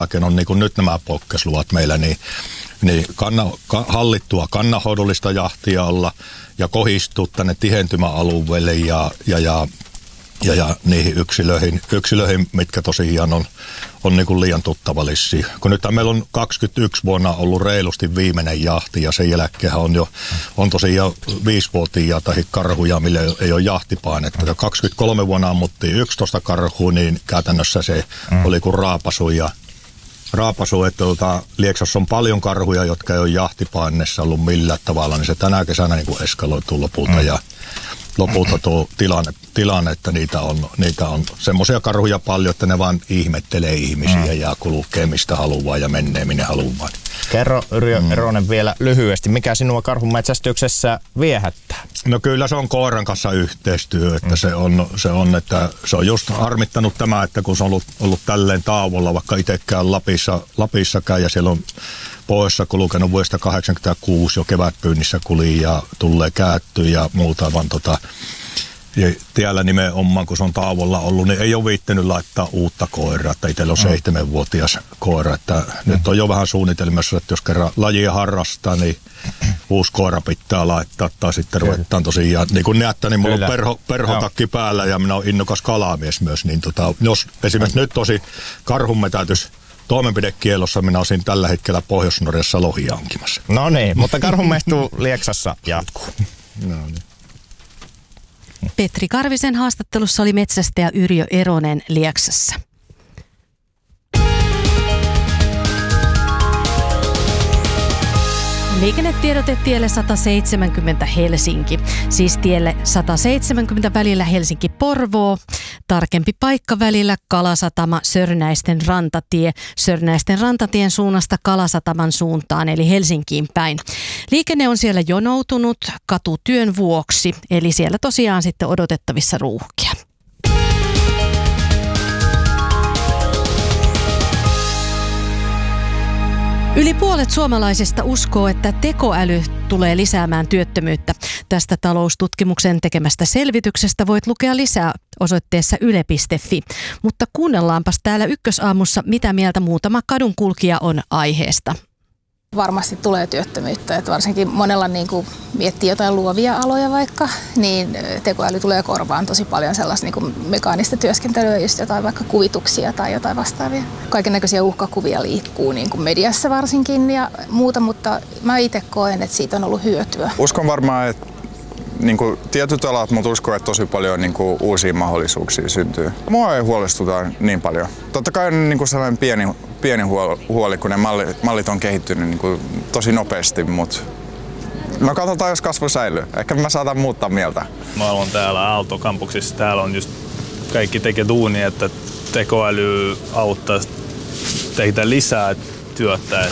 on niin kuin nyt nämä poikkeusluvat meillä, niin hallittua kannanhoidollista jahtia olla ja kohistua tänne tihentymäalueelle ja niihin yksilöihin, mitkä tosiaan on niin kuin liian tuttavallisia. Kun nyt meillä on 21 vuonna ollut reilusti viimeinen jahti ja sen jälkeen on tosiaan 5-vuotiaita karhuja, millä ei ole jahtipainetta. 23 vuonna ammuttiin 11 karhua, niin käytännössä se oli kuin raapasu, että Lieksassa on paljon karhuja, jotka ei ole jahtipainessa ollut millään tavalla, niin se tänä kesänä niin kuin eskaloituu lopulta ja lopulta tuo tilanne, että niitä on semmoisia karhuja paljon, että ne vaan ihmettelee ihmisiä ja kulkee mistä haluaa ja menee minne haluaa. Kerro Yrjö Eronen vielä lyhyesti, mikä sinua karhunmetsästyksessä viehättää? No kyllä se on koiran kanssa yhteistyö, että se on just harmittanut tämä, että kun se on ollut tälleen tauolla, vaikka itsekään Lapissakaan ja siellä on pohjoissa kulkenut vuodesta 1986 jo kevätpyynnissä kulin ja tulee käytty ja muuta, vaan ja tiellä nimenomaan, kun se on tauolla ollut, niin ei ole viittänyt laittaa uutta koiraa, että itsellä on 7-vuotias koira, että nyt on jo vähän suunnitelmassa, että jos kerran lajia harrastaa, niin uusi koira pitää laittaa, tai sitten ruvetaan tosiaan, niin kuin näette, niin mulla on perhotakki päällä ja minä olen innokas kalamies myös, niin jos esimerkiksi nyt tosi karhunmetätys toimenpidekielossa, minä olisin tällä hetkellä Pohjois-Norjassa lohia hankimassa. No niin, mutta karhunmehtuu Lieksassa jatkuu. No niin. Petri Karvisen haastattelussa oli metsästäjä Yrjö Eronen Lieksassa. Liikennetiedote tielle 170 Helsinki, siis tielle 170 välillä Helsinki-Porvoo, tarkempi paikka välillä Kalasatama Sörnäisten rantatie, Sörnäisten rantatien suunnasta Kalasataman suuntaan eli Helsinkiin päin. Liikenne on siellä jonoutunut katutyön vuoksi, eli siellä tosiaan sitten odotettavissa ruuhkia. Yli puolet suomalaisista uskoo, että tekoäly tulee lisäämään työttömyyttä. Tästä taloustutkimuksen tekemästä selvityksestä voit lukea lisää osoitteessa yle.fi. Mutta kuunnellaanpas täällä Ykkösaamussa, mitä mieltä muutama kadunkulkija on aiheesta. Varmasti tulee työttömyyttä, että varsinkin monella niin kuin miettii jotain luovia aloja vaikka, niin tekoäly tulee korvaan tosi paljon sellaista niin kuin mekaanista työskentelyä, just jotain vaikka kuvituksia tai jotain vastaavia. Kaikennäköisiä uhkakuvia liikkuu niin kuin mediassa varsinkin ja muuta, mutta mä itse koen, että siitä on ollut hyötyä. Uskon varmaan, että niin kuin tietyt alat, mutta uskon, että tosi paljon niin kuin uusia mahdollisuuksia syntyy. Mua ei huolestuta niin paljon. Totta kai on niin kuin sellainen pieni huoli, kun ne mallit on kehittynyt niin kuin tosi nopeasti, mutta no katsotaan, jos kasvu säilyy. Ehkä mä saatan muuttaa mieltä. Mä olen täällä Aalto-kampuksessa. Täällä on just kaikki tekee duunia, että tekoäly auttaa tehdä lisää työtä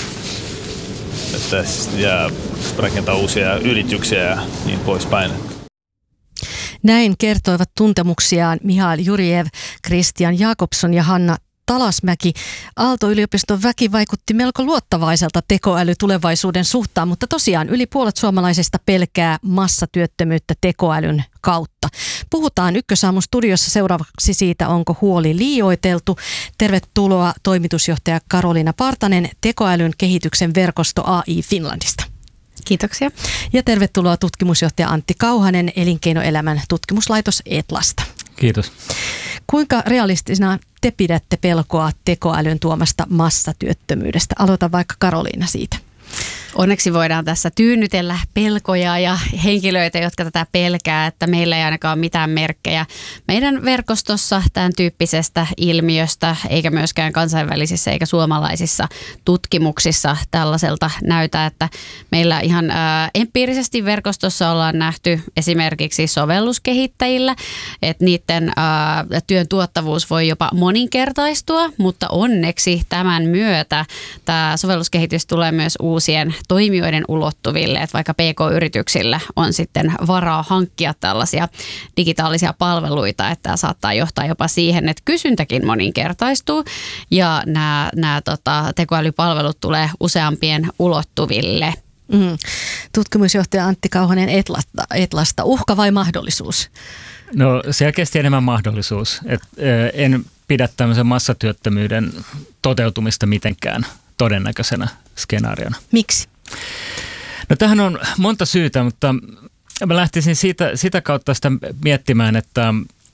ja rakentaa uusia yrityksiä ja niin poispäin. Näin kertoivat tuntemuksiaan Mihail Jurjev, Christian Jakobson ja Hanna Talasmäki. Aalto-yliopiston väki vaikutti melko luottavaiselta tekoälytulevaisuuden suhtaan, mutta tosiaan yli puolet suomalaisista pelkää massatyöttömyyttä tekoälyn kautta. Puhutaan Ykkösaamun studiossa seuraavaksi siitä, onko huoli liioiteltu. Tervetuloa toimitusjohtaja Karoliina Partanen tekoälyn kehityksen verkosto AI Finlandista. Kiitoksia. Ja tervetuloa tutkimusjohtaja Antti Kauhanen Elinkeinoelämän tutkimuslaitos Etlasta. Kiitos. Kuinka realistisena te pidätte pelkoa tekoälyn tuomasta massatyöttömyydestä? Aloita vaikka Karoliina siitä. Onneksi voidaan tässä tyynnytellä pelkoja ja henkilöitä, jotka tätä pelkää, että meillä ei ainakaan ole mitään merkkejä meidän verkostossa tämän tyyppisestä ilmiöstä, eikä myöskään kansainvälisissä eikä suomalaisissa tutkimuksissa tällaiselta näytä, että meillä ihan empiirisesti verkostossa ollaan nähty esimerkiksi sovelluskehittäjillä, että niiden työn tuottavuus voi jopa moninkertaistua, mutta onneksi tämän myötä tämä sovelluskehitys tulee myös uusien toimijoiden ulottuville, että vaikka PK-yrityksillä on sitten varaa hankkia tällaisia digitaalisia palveluita, että tämä saattaa johtaa jopa siihen, että kysyntäkin moninkertaistuu ja nämä tekoälypalvelut tulee useampien ulottuville. Tutkimusjohtaja Antti Kauhanen Etlasta, uhka vai mahdollisuus? No selkeästi enemmän mahdollisuus. En pidä tämmöisen massatyöttömyyden toteutumista mitenkään todennäköisenä skenaariona. Miksi? No tähän on monta syytä, mutta mä lähtisin sitä kautta sitä miettimään, että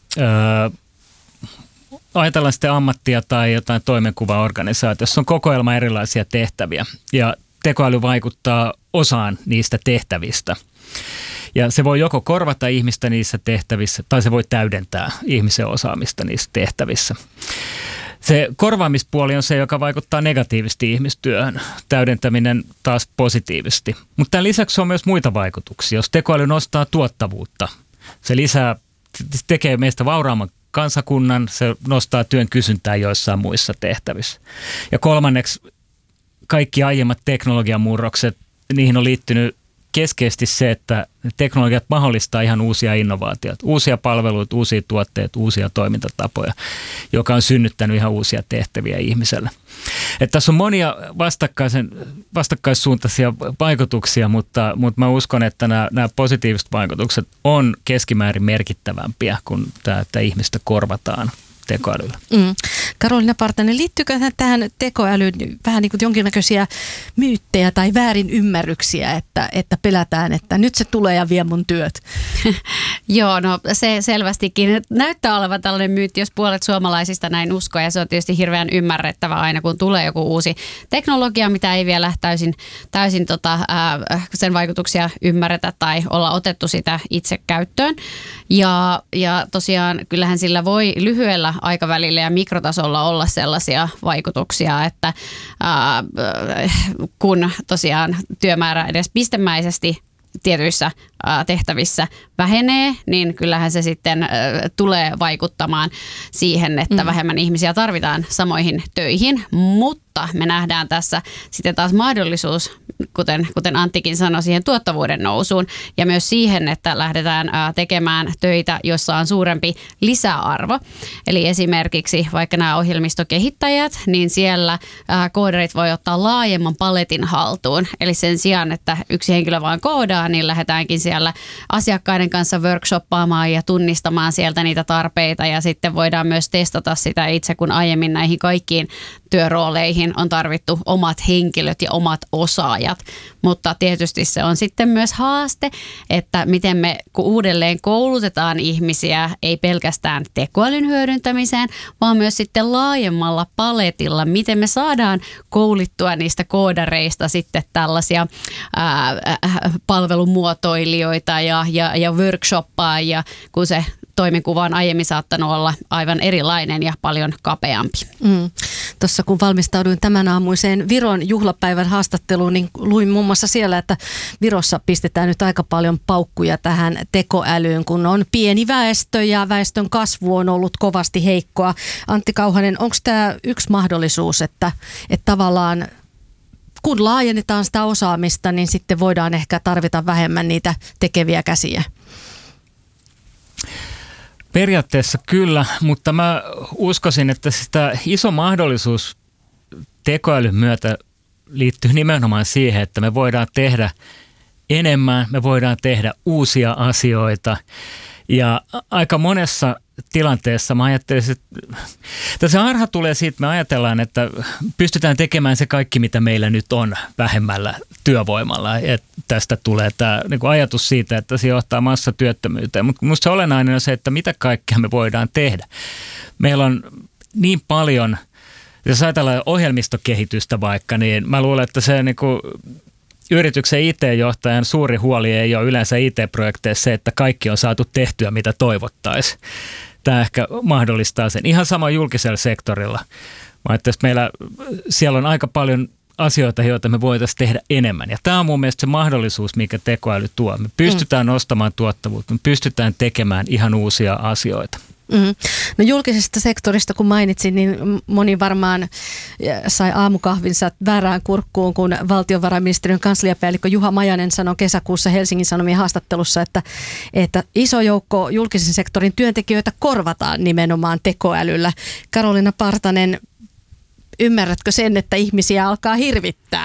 ajatellaan sitten ammattia tai jotain toimenkuvaorganisaatiossa on kokoelma erilaisia tehtäviä ja tekoäly vaikuttaa osaan niistä tehtävistä. Ja se voi joko korvata ihmistä niissä tehtävissä tai se voi täydentää ihmisen osaamista niissä tehtävissä. Se korvaamispuoli on se, joka vaikuttaa negatiivisesti ihmistyöhön, täydentäminen taas positiivisesti. Mutta tämän lisäksi on myös muita vaikutuksia. Jos tekoäly nostaa tuottavuutta, se tekee meistä vauraamman kansakunnan, se nostaa työn kysyntää joissain muissa tehtävissä. Ja kolmanneksi kaikki aiemmat teknologiamurrokset, niihin on liittynyt keskeisesti se, että teknologiat mahdollistaa ihan uusia innovaatioita, uusia palveluita, uusia tuotteita, uusia toimintatapoja, joka on synnyttänyt ihan uusia tehtäviä ihmiselle. Että tässä on monia vastakkaissuuntaisia vaikutuksia, mutta mä uskon, että nämä positiiviset vaikutukset on keskimäärin merkittävämpiä kuin tämä, että ihmistä korvataan tekoälyllä. Karoliina Partanen, liittyykö tähän tekoälyyn vähän niin kuin jonkinnäköisiä myyttejä tai väärinymmärryksiä, että pelätään, että nyt se tulee ja vie mun työt? Joo, no se selvästikin näyttää olevan tällainen myytti, jos puolet suomalaisista näin uskoo, ja se on tietysti hirveän ymmärrettävä aina, kun tulee joku uusi teknologia, mitä ei vielä täysin sen vaikutuksia ymmärretä tai olla otettu sitä itse käyttöön. Ja tosiaan kyllähän sillä voi lyhyellä aikavälillä ja mikrotasolla olla sellaisia vaikutuksia, että kun tosiaan työmäärä edes pistemäisesti tietyissä tehtävissä vähenee, niin kyllähän se sitten tulee vaikuttamaan siihen, että vähemmän ihmisiä tarvitaan samoihin töihin, mutta me nähdään tässä sitten taas mahdollisuus, kuten Anttikin sanoi, siihen tuottavuuden nousuun ja myös siihen, että lähdetään tekemään töitä, jossa on suurempi lisäarvo. Eli esimerkiksi vaikka nämä ohjelmistokehittäjät, niin siellä koodarit voi ottaa laajemman paletin haltuun. Eli sen sijaan, että yksi henkilö vaan koodaa, niin lähdetäänkin siellä asiakkaiden kanssa workshoppaamaan ja tunnistamaan sieltä niitä tarpeita ja sitten voidaan myös testata sitä itse, kun aiemmin näihin kaikkiin työrooleihin on tarvittu omat henkilöt ja omat osaajat, mutta tietysti se on sitten myös haaste, että miten me uudelleen koulutetaan ihmisiä, ei pelkästään tekoälyn hyödyntämiseen, vaan myös sitten laajemmalla paletilla, miten me saadaan koulittua niistä koodareista sitten tällaisia palvelumuotoilijoita ja workshoppaajia, kun se toimenkuva on aiemmin saattanut olla aivan erilainen ja paljon kapeampi. Tuossa kun valmistauduin tämän aamuiseen Viron juhlapäivän haastatteluun, niin luin muun muassa siellä, että Virossa pistetään nyt aika paljon paukkuja tähän tekoälyyn, kun on pieni väestö ja väestön kasvu on ollut kovasti heikkoa. Antti Kauhanen, onko tämä yksi mahdollisuus, että tavallaan kun laajennetaan sitä osaamista, niin sitten voidaan ehkä tarvita vähemmän niitä tekeviä käsiä? Periaatteessa kyllä, mutta mä uskoisin, että sitä iso mahdollisuus tekoälyn myötä liittyy nimenomaan siihen, että me voidaan tehdä enemmän, me voidaan tehdä uusia asioita ja aika monessa tilanteessa mä ajattelisin, että se harha tulee siitä, että me ajatellaan, että pystytään tekemään se kaikki, mitä meillä nyt on vähemmällä työvoimalla. Että tästä tulee tämä niin kuin ajatus siitä, että se johtaa massatyöttömyyteen. Mutta minusta se olennainen on se, että mitä kaikkea me voidaan tehdä. Meillä on niin paljon, jos ajatellaan ohjelmistokehitystä vaikka, niin mä luulen, että se niin kuin yrityksen IT-johtajan suuri huoli ei ole yleensä IT-projekteissa se, että kaikki on saatu tehtyä, mitä toivottaisiin. Tämä ehkä mahdollistaa sen. Ihan sama julkisella sektorilla. Meillä siellä on aika paljon asioita, joita me voitaisiin tehdä enemmän. Ja tämä on mun mielestä se mahdollisuus, mikä tekoäly tuo. Me pystytään nostamaan tuottavuutta, me pystytään tekemään ihan uusia asioita. No julkisesta sektorista kun mainitsin, niin moni varmaan sai aamukahvinsa väärään kurkkuun, kun valtiovarainministeriön kansliapäällikkö Juha Majanen sanoi kesäkuussa Helsingin Sanomien haastattelussa, että iso joukko julkisen sektorin työntekijöitä korvataan nimenomaan tekoälyllä. Karoliina Partanen, ymmärrätkö sen, että ihmisiä alkaa hirvittää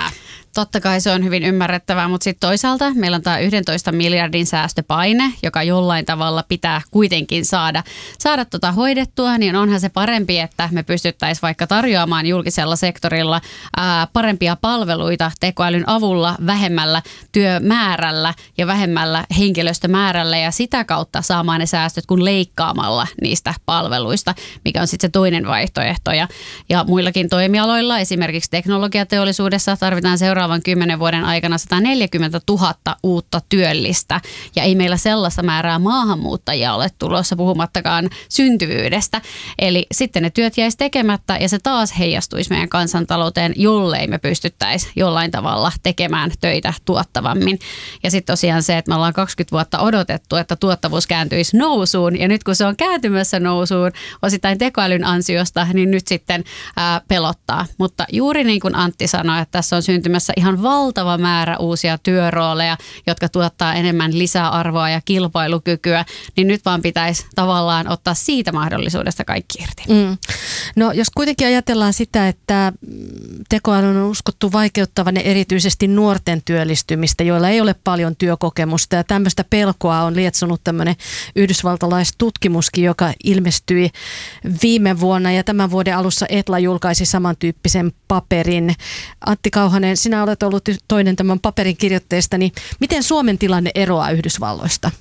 Totta kai se on hyvin ymmärrettävää, mutta sitten toisaalta meillä on tämä 11 miljardin säästöpaine, joka jollain tavalla pitää kuitenkin saada hoidettua, niin onhan se parempi, että me pystyttäisiin vaikka tarjoamaan julkisella sektorilla parempia palveluita tekoälyn avulla vähemmällä työmäärällä ja vähemmällä henkilöstömäärällä ja sitä kautta saamaan ne säästöt kuin leikkaamalla niistä palveluista, mikä on sitten se toinen vaihtoehto. Ja muillakin toimialoilla, esimerkiksi teknologiateollisuudessa tarvitaan seuraavan 10 vuoden aikana 140 000 uutta työllistä ja ei meillä sellaista määrää maahanmuuttajia ole tulossa puhumattakaan syntyvyydestä. Eli sitten ne työt jäisi tekemättä ja se taas heijastuisi meidän kansantalouteen, jollei me pystyttäisi jollain tavalla tekemään töitä tuottavammin. Ja sitten tosiaan se, että me ollaan 20 vuotta odotettu, että tuottavuus kääntyisi nousuun ja nyt kun se on kääntymässä nousuun osittain tekoälyn ansiosta, niin nyt sitten pelottaa. Mutta juuri niin kuin Antti sanoi, että tässä on syntymässä ihan valtava määrä uusia työrooleja, jotka tuottaa enemmän lisäarvoa ja kilpailukykyä, niin nyt vaan pitäisi tavallaan ottaa siitä mahdollisuudesta kaikki irti. No jos kuitenkin ajatellaan sitä, että tekoälyn on uskottu vaikeuttavan erityisesti nuorten työllistymistä, joilla ei ole paljon työkokemusta ja tämmöistä pelkoa on lietsonut tämmöinen yhdysvaltalaistutkimuskin, joka ilmestyi viime vuonna ja tämän vuoden alussa Etla julkaisi samantyyppisen paperin. Antti Kauhanen, sinä olet ollut toinen tämän paperin kirjoitteesta, niin miten Suomen tilanne eroaa Yhdysvalloista?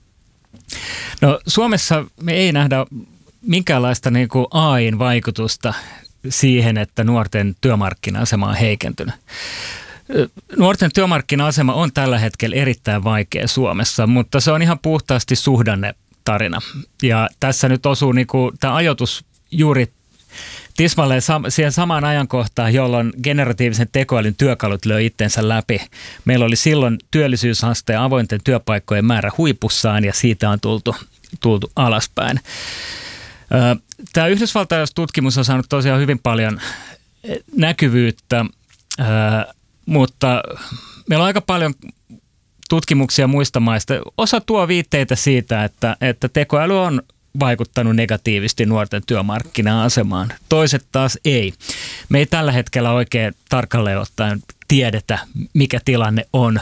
No Suomessa me ei nähdä minkäänlaista niin kuin AI:n vaikutusta siihen, että nuorten työmarkkina-asema on heikentynyt. Nuorten työmarkkina-asema on tällä hetkellä erittäin vaikea Suomessa, mutta se on ihan puhtaasti suhdannetarina. Ja tässä nyt osuu niin kuin tämä ajoitus juuri tismalleen siihen samaan ajankohtaan, jolloin generatiivisen tekoälyn työkalut löi itsensä läpi. Meillä oli silloin työllisyysaste ja avointen työpaikkojen määrä huipussaan ja siitä on tultu alaspäin. Tämä yhdysvaltalaistutkimus on saanut tosiaan hyvin paljon näkyvyyttä, mutta meillä on aika paljon tutkimuksia muista maista. Osa tuo viitteitä siitä, että tekoäly on vaikuttanut negatiivisesti nuorten työmarkkina-asemaan. Toiset taas ei. Me ei tällä hetkellä oikein tarkalleen ottaen tiedetä, mikä tilanne on,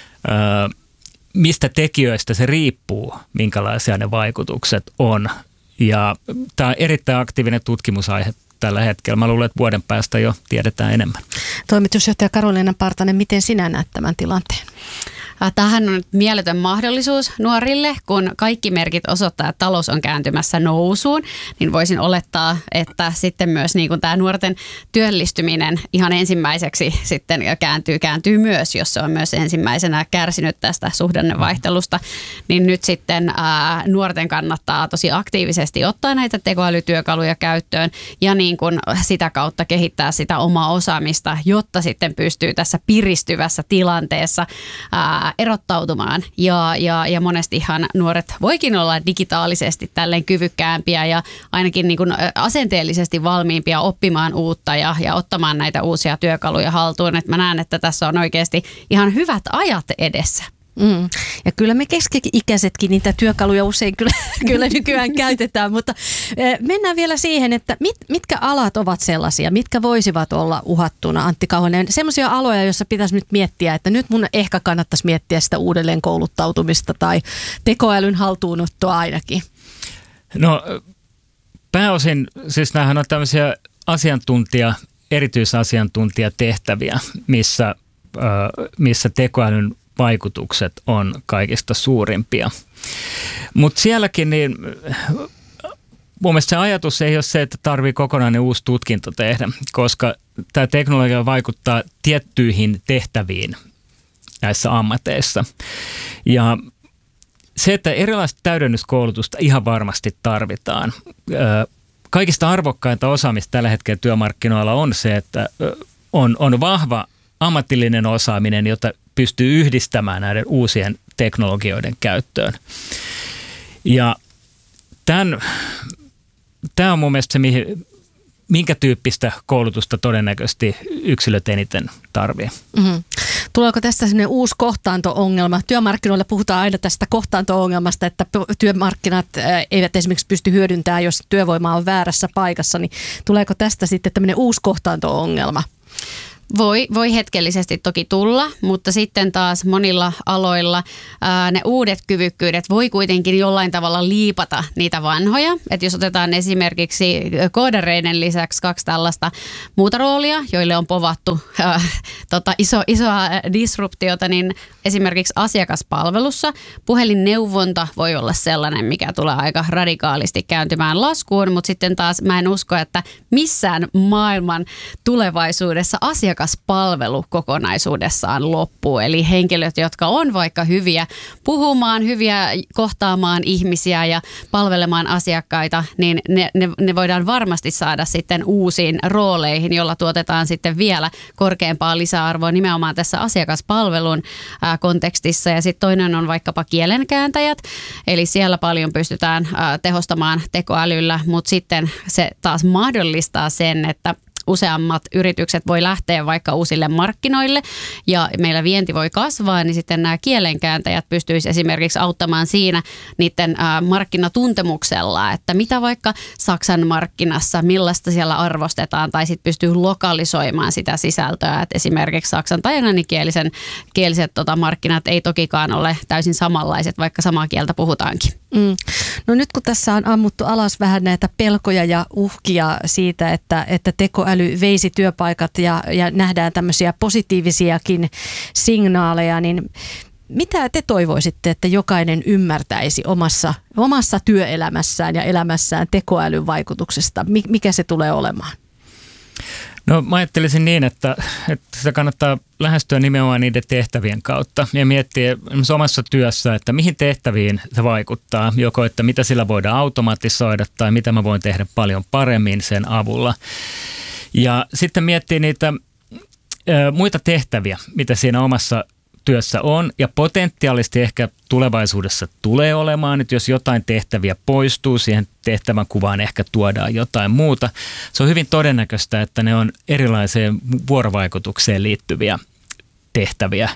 mistä tekijöistä se riippuu, minkälaisia ne vaikutukset on. Ja tämä on erittäin aktiivinen tutkimusaihe tällä hetkellä. Mä luulen, että vuoden päästä jo tiedetään enemmän. Toimitusjohtaja Karoliina Partanen, miten sinä näet tämän tilanteen? Tämähän on mieletön mahdollisuus nuorille, kun kaikki merkit osoittaa, että talous on kääntymässä nousuun, niin voisin olettaa, että sitten myös niin kuin tämä nuorten työllistyminen ihan ensimmäiseksi sitten kääntyy myös, jos se on myös ensimmäisenä kärsinyt tästä suhdannevaihtelusta, niin nyt sitten nuorten kannattaa tosi aktiivisesti ottaa näitä tekoälytyökaluja käyttöön ja niin kuin sitä kautta kehittää sitä omaa osaamista, jotta sitten pystyy tässä piristyvässä tilanteessa erottautumaan ja monestihan nuoret voikin olla digitaalisesti tälleen kyvykkäämpiä ja ainakin niin kuin asenteellisesti valmiimpia oppimaan uutta ja ottamaan näitä uusia työkaluja haltuun. Et mä näen, että tässä on oikeasti ihan hyvät ajat edessä. Ja kyllä me keski-ikäisetkin niitä työkaluja usein kyllä nykyään käytetään, mutta mennään vielä siihen, että mitkä alat ovat sellaisia, mitkä voisivat olla uhattuna, Antti Kauhanen, semmoisia aloja, joissa pitäisi nyt miettiä, että nyt mun ehkä kannattaisi miettiä sitä uudelleen kouluttautumista tai tekoälyn haltuunottoa ainakin. No pääosin, siis nämähän on tämmöisiä erityisasiantuntijatehtäviä, missä tekoälyn vaikutukset on kaikista suurimpia. Mutta sielläkin niin mun mielestä se ajatus ei ole se, että tarvii kokonainen uusi tutkinto tehdä, koska tämä teknologia vaikuttaa tiettyihin tehtäviin näissä ammateissa. Ja se, että erilaista täydennyskoulutusta ihan varmasti tarvitaan. Kaikista arvokkainta osaamista tällä hetkellä työmarkkinoilla on se, että on vahva ammatillinen osaaminen, jota pystyy yhdistämään näiden uusien teknologioiden käyttöön. Ja tämä on mun mielestä se, minkä tyyppistä koulutusta todennäköisesti yksilöt eniten tarvitsee. Tuleeko tästä sellainen uusi kohtaanto-ongelma? Työmarkkinoilla puhutaan aina tästä kohtaanto-ongelmasta, että työmarkkinat eivät esimerkiksi pysty hyödyntämään, jos työvoima on väärässä paikassa. Niin tuleeko tästä sitten tämmöinen uusi kohtaanto-ongelma? Voi hetkellisesti toki tulla, mutta sitten taas monilla aloilla ne uudet kyvykkyydet voi kuitenkin jollain tavalla liipata niitä vanhoja. Et jos otetaan esimerkiksi koodareiden lisäksi 2 tällaista muuta roolia, joille on povattu isoa disruptiota, niin esimerkiksi asiakaspalvelussa puhelinneuvonta voi olla sellainen, mikä tulee aika radikaalisti kääntymään laskuun, mutta sitten taas mä en usko, että missään maailman tulevaisuudessa asiakaspalvelu kokonaisuudessaan loppuu. Eli henkilöt, jotka on vaikka hyviä puhumaan, hyviä kohtaamaan ihmisiä ja palvelemaan asiakkaita, niin ne voidaan varmasti saada sitten uusiin rooleihin, jolla tuotetaan sitten vielä korkeampaa lisäarvoa nimenomaan tässä asiakaspalvelun kontekstissa. Ja sitten toinen on vaikkapa kielenkääntäjät, eli siellä paljon pystytään tehostamaan tekoälyllä, mutta sitten se taas mahdollistaa sen, että useammat yritykset voi lähteä vaikka uusille markkinoille ja meillä vienti voi kasvaa, niin sitten nämä kielenkääntäjät pystyisivät esimerkiksi auttamaan siinä niiden markkinatuntemuksella, että mitä vaikka Saksan markkinassa, millaista siellä arvostetaan, tai sitten pystyy lokalisoimaan sitä sisältöä, että esimerkiksi saksan tai englanninkieliset markkinat ei tokikaan ole täysin samanlaiset, vaikka samaa kieltä puhutaankin. No nyt kun tässä on ammuttu alas vähän näitä pelkoja ja uhkia siitä, että tekoäly veisi työpaikat ja nähdään tämmöisiä positiivisiakin signaaleja, niin mitä te toivoisitte, että jokainen ymmärtäisi omassa työelämässään ja elämässään tekoälyn vaikutuksesta? Mikä se tulee olemaan? No mä ajattelisin niin, että sitä kannattaa lähestyä nimenomaan niiden tehtävien kautta ja miettiä omassa työssä, että mihin tehtäviin se vaikuttaa, joko että mitä sillä voidaan automatisoida tai mitä mä voin tehdä paljon paremmin sen avulla. Ja sitten miettiä niitä muita tehtäviä, mitä siinä omassa työssä on ja potentiaalisesti ehkä tulevaisuudessa tulee olemaan, että jos jotain tehtäviä poistuu, siihen tehtävän kuvaan ehkä tuodaan jotain muuta. Se on hyvin todennäköistä, että ne on erilaiseen vuorovaikutukseen liittyviä tehtäviä.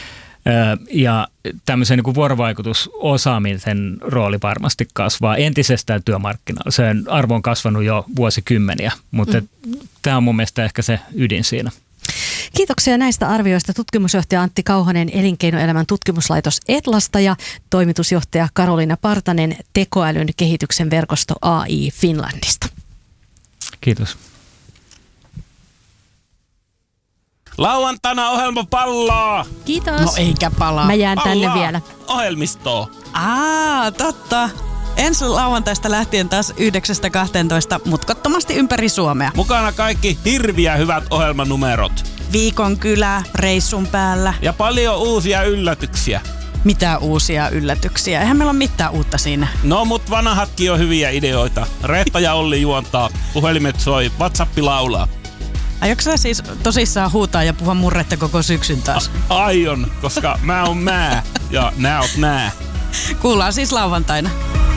Ja tämmöisen niin kuin vuorovaikutusosaamisen rooli varmasti kasvaa entisestään työmarkkinoilla. Sen arvo on kasvanut jo vuosikymmeniä, mutta tämä on mun mielestä ehkä se ydin siinä. Kiitoksia näistä arvioista tutkimusjohtaja Antti Kauhanen Elinkeinoelämän tutkimuslaitos Etlasta ja toimitusjohtaja Karoliina Partanen tekoälyn kehityksen verkosto AI Finlandista. Kiitos. Lauantaina ohjelma pallaa! Kiitos. No eikä palaa. Mä jään tänne vielä. Ohjelmistoon. Totta. Ensi lauantaista lähtien taas 9-12 mutkattomasti ympäri Suomea. Mukana kaikki hirviä hyvät ohjelmanumerot. Viikon kylä, reissun päällä. Ja paljon uusia yllätyksiä. Mitä uusia yllätyksiä? Eihän meillä ole mitään uutta siinä. No, mut vanhatkin on hyviä ideoita. Reetta ja Olli juontaa, puhelimet soi, WhatsApp laulaa. Aiotko sä siis tosissaan huutaa ja puhua murretta koko syksyn taas? Aion, koska mä oon mä ja nää oot nää. Kuullaan siis lauantaina.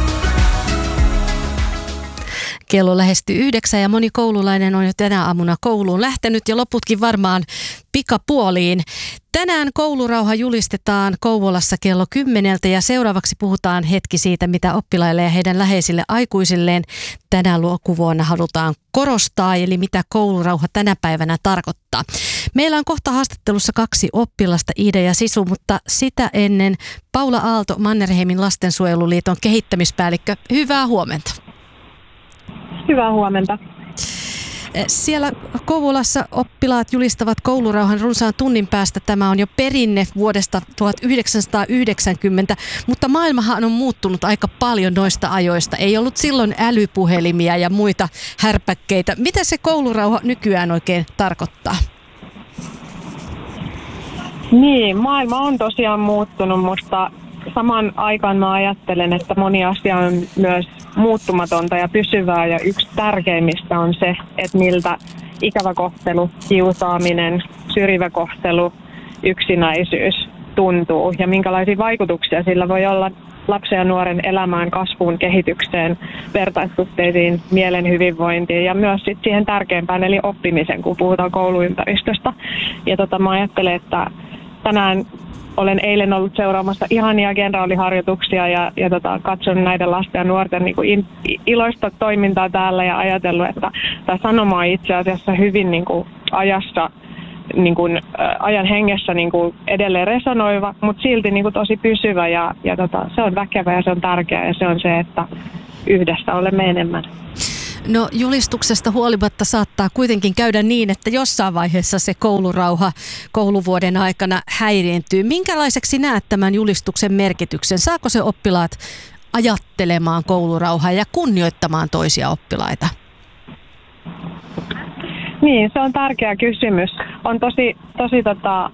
Kello lähestyy 9 ja moni koululainen on jo tänä aamuna kouluun lähtenyt ja loputkin varmaan pikapuoliin. Tänään koulurauha julistetaan Kouvolassa kello 10 ja seuraavaksi puhutaan hetki siitä, mitä oppilaille ja heidän läheisille aikuisilleen tänä lukuvuonna halutaan korostaa, eli mitä koulurauha tänä päivänä tarkoittaa. Meillä on kohta haastattelussa 2 oppilasta, Iida ja Sisu, mutta sitä ennen Paula Aalto, Mannerheimin lastensuojeluliiton kehittämispäällikkö. Hyvää huomenta. Hyvää huomenta. Siellä Kouvolassa oppilaat julistavat koulurauhan runsaan tunnin päästä. Tämä on jo perinne vuodesta 1990, mutta maailmahan on muuttunut aika paljon noista ajoista. Ei ollut silloin älypuhelimia ja muita härpäkkeitä. Mitä se koulurauha nykyään oikein tarkoittaa? Niin, maailma on tosiaan muuttunut, mutta samaan aikaan mä ajattelen, että moni asia on myös muuttumatonta ja pysyvää, ja yksi tärkeimmistä on se, että miltä ikävä kohtelu, kiusaaminen, syrjivä kohtelu, yksinäisyys tuntuu ja minkälaisia vaikutuksia sillä voi olla lapsen ja nuoren elämään, kasvuun, kehitykseen, vertaissuhteisiin, mielen hyvinvointiin ja myös sit siihen tärkeimpään eli oppimisen, kun puhutaan kouluympäristöstä. Ja mä ajattelen, että tänään olen eilen ollut seuraamassa ihania kenraaliharjoituksia ja katsonut näiden lasten ja nuorten niin kuin iloista toimintaa täällä ja ajatellut, että tämä sanoma on itse asiassa hyvin niin kuin ajassa niin kuin, ajan hengessä niin kuin edelleen resonoiva, mutta silti niin kuin tosi pysyvä ja se on väkevä ja se on tärkeä ja se on se, että yhdessä olemme enemmän. No julistuksesta huolimatta saattaa kuitenkin käydä niin, että jossain vaiheessa se koulurauha kouluvuoden aikana häiriintyy. Minkälaiseksi näet tämän julistuksen merkityksen? Saako se oppilaat ajattelemaan koulurauhaa ja kunnioittamaan toisia oppilaita? Niin, se on tärkeä kysymys. On tosi